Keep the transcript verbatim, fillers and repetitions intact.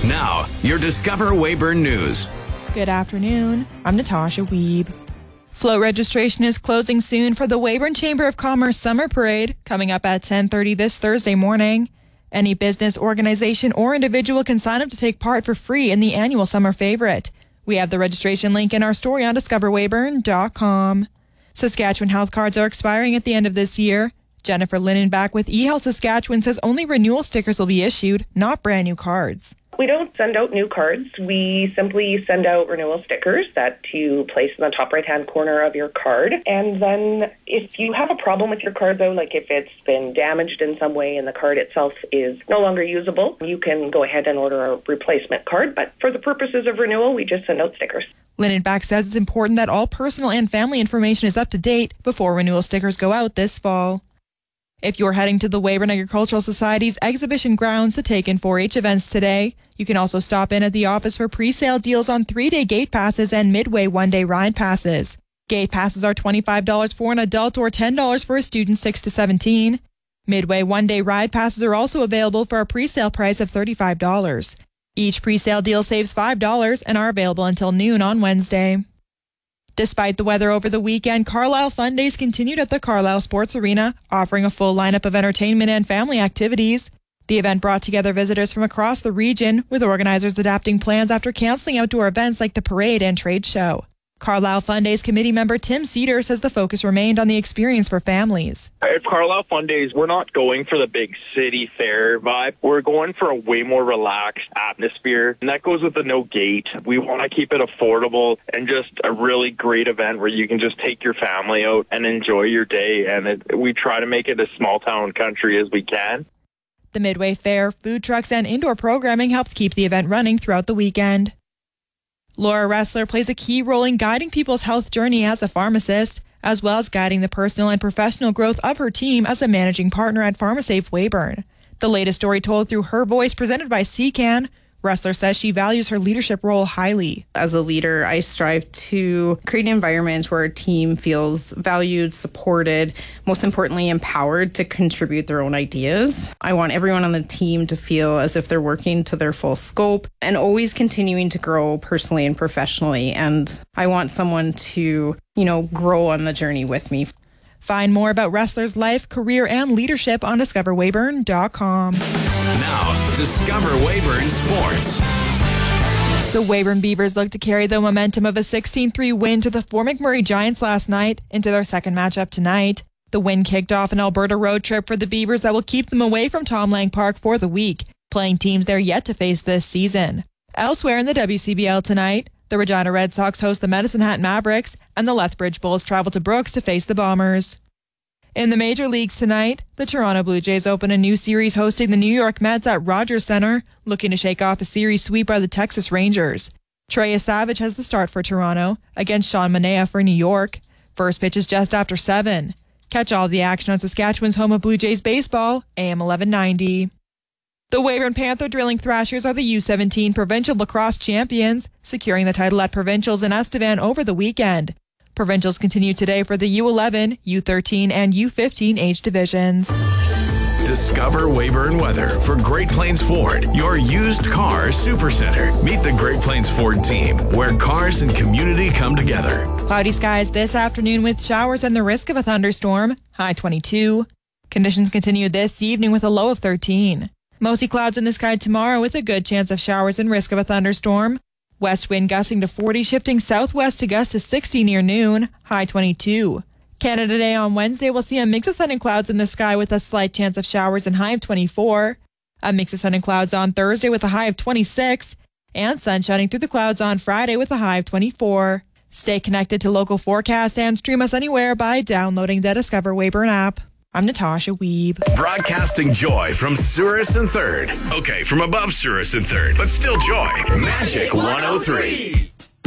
Now, your Discover Weyburn News. Good afternoon. I'm Natasha Wiebe. Float registration is closing soon for the Weyburn Chamber of Commerce Summer Parade, coming up at ten thirty this Thursday morning. Any business, organization, or individual can sign up to take part for free in the annual summer favorite. We have the registration link in our story on discover weyburn dot com. Saskatchewan health cards are expiring at the end of this year. Jennifer Lindenbach with eHealth Saskatchewan says only renewal stickers will be issued, not brand new cards. We don't send out new cards. We simply send out renewal stickers that you place in the top right-hand corner of your card. And then if you have a problem with your card, though, like if it's been damaged in some way and the card itself is no longer usable, you can go ahead and order a replacement card. But for the purposes of renewal, we just send out stickers. Lindenbach says it's important that all personal and family information is up to date before renewal stickers go out this fall. If you're heading to the Weyburn Agricultural Society's exhibition grounds to take in four H events today, you can also stop in at the office for pre-sale deals on three-day gate passes and Midway one-day ride passes. Gate passes are twenty-five dollars for an adult or ten dollars for a student six to seventeen. Midway one-day ride passes are also available for a pre-sale price of thirty-five dollars. Each pre-sale deal saves five dollars and are available until noon on Wednesday. Despite the weather over the weekend, Carlisle Fun Days continued at the Carlisle Sports Arena, offering a full lineup of entertainment and family activities. The event brought together visitors from across the region, with organizers adapting plans after canceling outdoor events like the parade and trade show. Carlisle Fun Days committee member Tim Cedar says the focus remained on the experience for families. At Carlisle Fun Days, we're not going for the big city fair vibe. We're going for a way more relaxed atmosphere, and that goes with the no gate. We want to keep it affordable and just a really great event where you can just take your family out and enjoy your day, and it, we try to make it as small town country as we can. The Midway Fair, food trucks, and indoor programming helped keep the event running throughout the weekend. Laura Ressler plays a key role in guiding people's health journey as a pharmacist, as well as guiding the personal and professional growth of her team as a managing partner at PharmaSafe Weyburn. The latest story told through her voice, presented by C C A N. Ressler says she values her leadership role highly. As a leader, I strive to create an environment where our team feels valued, supported, most importantly, empowered to contribute their own ideas. I want everyone on the team to feel as if they're working to their full scope and always continuing to grow personally and professionally. And I want someone to, you know, grow on the journey with me. Find more about Ressler's life, career, and leadership on discover weyburn dot com. Now, Discover Weyburn Sports. The Weyburn Beavers look to carry the momentum of a sixteen three win to the Fort McMurray Giants last night into their second matchup tonight. The win kicked off an Alberta road trip for the Beavers that will keep them away from Tom Lang Park for the week, playing teams they're yet to face this season. Elsewhere in the W C B L tonight, the Regina Red Sox host the Medicine Hat Mavericks, and the Lethbridge Bulls travel to Brooks to face the Bombers. In the major leagues tonight, the Toronto Blue Jays open a new series hosting the New York Mets at Rogers Center, looking to shake off a series sweep by the Texas Rangers. Trey Savage has the start for Toronto against Sean Manaea for New York. First pitch is just after seven. Catch all the action on Saskatchewan's home of Blue Jays baseball, A M eleven ninety. The Weyburn Panther Drilling Thrashers are the U seventeen Provincial Lacrosse Champions, securing the title at Provincials in Estevan over the weekend. Provincials continue today for the U eleven, U thirteen, and U fifteen age divisions. Discover Weyburn weather for Great Plains Ford, your used car supercenter. Meet the Great Plains Ford team, where cars and community come together. Cloudy skies this afternoon with showers and the risk of a thunderstorm, high twenty-two. Conditions continue this evening with a low of thirteen. Mostly clouds in the sky tomorrow with a good chance of showers and risk of a thunderstorm. West wind gusting to forty, shifting southwest to gust to sixty near noon, high twenty-two. Canada Day on Wednesday will see a mix of sun and clouds in the sky with a slight chance of showers and high of twenty-four. A mix of sun and clouds on Thursday with a high of twenty-six. And sun shining through the clouds on Friday with a high of twenty-four. Stay connected to local forecasts and stream us anywhere by downloading the Discover Weyburn app. I'm Natasha Wiebe. Broadcasting joy from Souris and Third. Okay, from above Souris and Third, but still joy. Magic one oh three.